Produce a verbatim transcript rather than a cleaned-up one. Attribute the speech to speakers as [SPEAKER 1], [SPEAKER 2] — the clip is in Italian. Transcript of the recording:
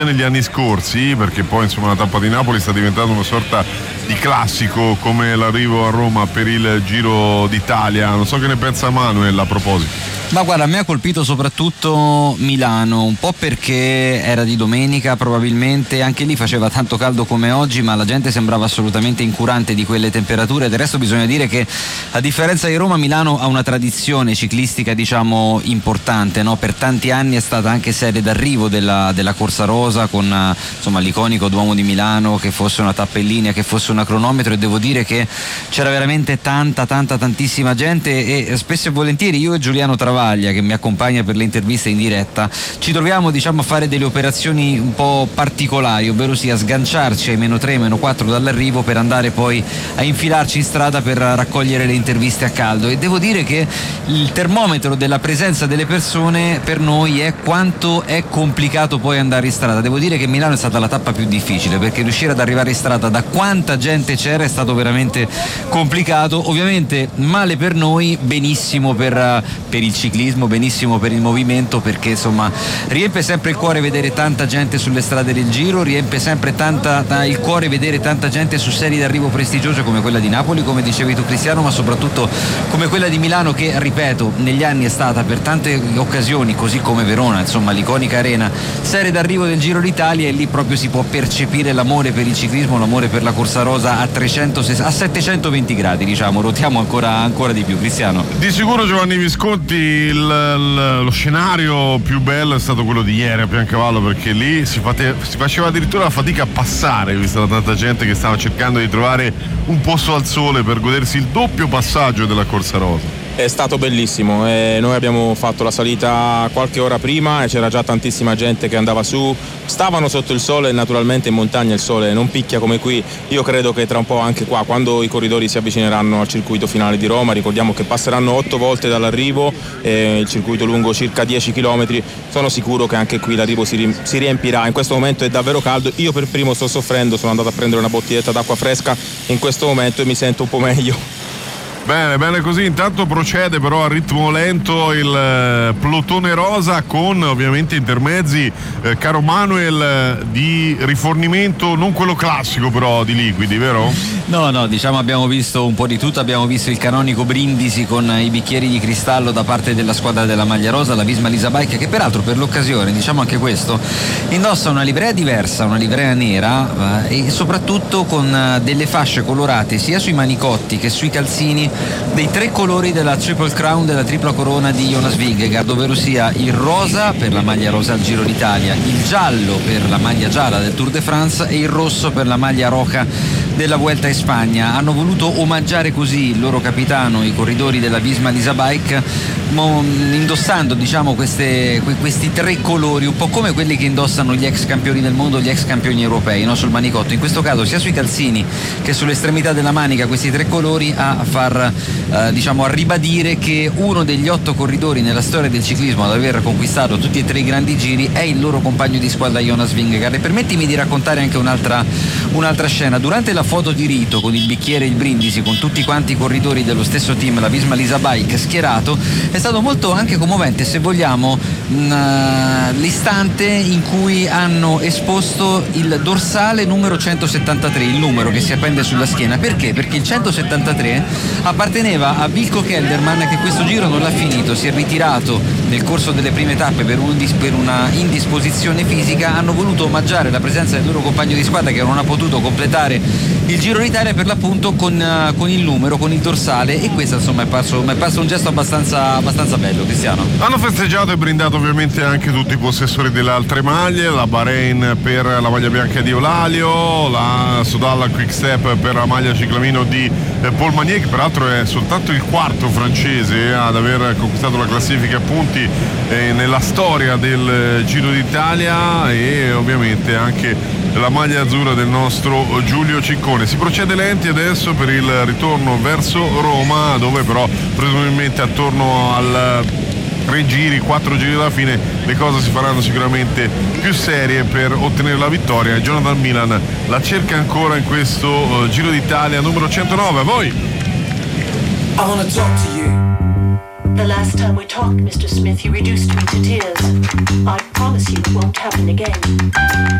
[SPEAKER 1] negli anni scorsi, perché poi insomma la tappa di Napoli sta diventando una sorta di classico come l'arrivo a Roma per il Giro d'Italia. Non so che ne pensa Manuel a proposito.
[SPEAKER 2] Ma guarda, a me ha colpito soprattutto Milano, un po' perché era di domenica, probabilmente anche lì faceva tanto caldo come oggi, ma la gente sembrava assolutamente incurante di quelle temperature. Del resto bisogna dire che, a differenza di Roma, Milano ha una tradizione ciclistica diciamo importante, no? Per tanti anni è stata anche sede d'arrivo della, della Corsa Rosa, con insomma l'iconico Duomo di Milano, che fosse una tappellina, che fosse una cronometro, e devo dire che c'era veramente tanta tanta tantissima gente, e spesso e volentieri io e Giuliano Travaglia, che mi accompagna per le interviste in diretta, ci troviamo diciamo a fare delle operazioni un po' particolari, ovvero sia sganciarci ai meno tre, meno quattro dall'arrivo per andare poi a infilarci in strada per raccogliere le interviste a caldo. E devo dire che il termometro della presenza delle persone per noi è quanto è complicato poi andare in strada. Devo dire che Milano è stata la tappa più difficile, perché riuscire ad arrivare in strada da quanta gente c'era è stato veramente complicato. Ovviamente male per noi, benissimo per, per il ciclismo, benissimo per il movimento, perché insomma riempie sempre il cuore vedere tanta gente sulle strade del Giro, riempie sempre tanta, ta, il cuore vedere tanta gente su serie d'arrivo prestigiose come quella di Napoli, come dicevi tu Cristiano, ma soprattutto come quella di Milano, che ripeto negli anni è stata per tante occasioni, così come Verona, insomma l'iconica arena, serie d'arrivo del Giro d'Italia, e lì proprio si può percepire l'amore per il ciclismo, l'amore per la Corsa Rosa a, trecento, a settecentoventi gradi, diciamo, rotiamo ancora, ancora di più. Cristiano?
[SPEAKER 1] Di sicuro Giovanni Visconti, il, il, lo scenario più bello è stato quello di ieri a Piancavallo, perché lì si, fate, si faceva addirittura la fatica a passare, vista la tanta gente che stava cercando di trovare un posto al sole per godersi il doppio passaggio della Corsa Rosa.
[SPEAKER 3] È stato bellissimo, e noi abbiamo fatto la salita qualche ora prima e c'era già tantissima gente che andava su, stavano sotto il sole, e naturalmente in montagna il sole non picchia come qui. Io credo che tra un po' anche qua, quando i corridori si avvicineranno al circuito finale di Roma, ricordiamo che passeranno otto volte dall'arrivo, eh, il circuito lungo circa dieci chilometri, sono sicuro che anche qui l'arrivo si, si riempirà. In questo momento è davvero caldo, io per primo sto soffrendo, sono andato a prendere una bottiglietta d'acqua fresca in questo momento e mi sento un po' meglio.
[SPEAKER 1] Bene, bene così. Intanto procede però a ritmo lento il eh, plotone rosa, con ovviamente intermezzi, eh, caro Manuel, eh, di rifornimento, non quello classico però di liquidi, vero?
[SPEAKER 2] No, no, diciamo abbiamo visto un po' di tutto, abbiamo visto il canonico brindisi con i bicchieri di cristallo da parte della squadra della maglia rosa, la Visma Lease Bike, che peraltro per l'occasione, diciamo anche questo, indossa una livrea diversa, una livrea nera, eh, e soprattutto con eh, delle fasce colorate sia sui manicotti che sui calzini, dei tre colori della Triple Crown, della tripla corona di Jonas Vingegaard, ovvero sia il rosa per la maglia rosa al Giro d'Italia, il giallo per la maglia gialla del Tour de France e il rosso per la maglia roja della Vuelta in Spagna. Hanno voluto omaggiare così il loro capitano, i corridori della Visma Lease Bike, indossando diciamo queste, questi tre colori, un po' come quelli che indossano gli ex campioni del mondo, gli ex campioni europei, no? Sul manicotto, in questo caso sia sui calzini che sull'estremità della manica, questi tre colori a far eh, diciamo a ribadire che uno degli otto corridori nella storia del ciclismo ad aver conquistato tutti e tre i grandi giri è il loro compagno di squadra Jonas Vingegaard. E permettimi di raccontare anche un'altra, un'altra scena. Durante la foto di rito con il bicchiere e il brindisi, con tutti quanti i corridori dello stesso team, la Visma Lease Bike, schierato, è stato molto anche commovente, se vogliamo, mh, l'istante in cui hanno esposto il dorsale numero centosettantatré, il numero che si appende sulla schiena. Perché? Perché il centosettantatré apparteneva a Wilco Kelderman, che questo giro non l'ha finito, si è ritirato nel corso delle prime tappe per, un, per una indisposizione fisica. Hanno voluto omaggiare la presenza del loro compagno di squadra, che non ha potuto completare il Giro d'Italia, per l'appunto con, uh, con il numero, con il dorsale, e questo insomma è parso, è parso un gesto abbastanza, abbastanza bello. Cristiano?
[SPEAKER 1] Hanno festeggiato e brindato ovviamente anche tutti i possessori delle altre maglie, la Bahrain per la maglia bianca di Eulalio, la Sodalla Quick Step per la maglia ciclamino di eh, Paul Magnier, che peraltro è soltanto il quarto francese ad aver conquistato la classifica punti eh, nella storia del eh, Giro d'Italia, e ovviamente anche la maglia azzurra del nostro Giulio Ciccone. Si procede lenti adesso per il ritorno verso Roma, dove però presumibilmente attorno al tre giri, quattro giri alla fine le cose si faranno sicuramente più serie per ottenere la vittoria. Jonathan Milan la cerca ancora in questo uh, Giro d'Italia numero centonove. A voi!
[SPEAKER 4] I wanna talk to you The last time we talked, Mister Smith, you reduced me to tears. I promise you it won't happen again.